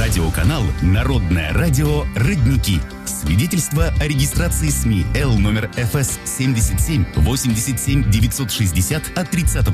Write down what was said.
Радиоканал «Народное радио Родники». Свидетельство о регистрации СМИ Л номер ФС 77 87 960 от 30